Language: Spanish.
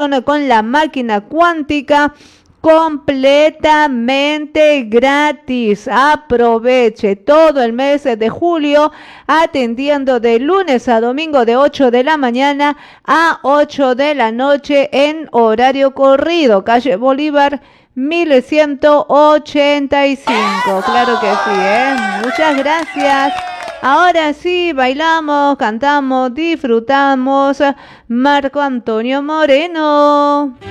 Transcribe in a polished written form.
sesión con la máquina cuántica completamente gratis. Aproveche todo el mes de julio atendiendo de lunes a domingo de 8 de la mañana a 8 de la noche en horario corrido. Calle Bolívar 1185. Claro que sí, ¿eh? Muchas gracias. Ahora sí, bailamos, cantamos, disfrutamos. Marco Antonio Moreno.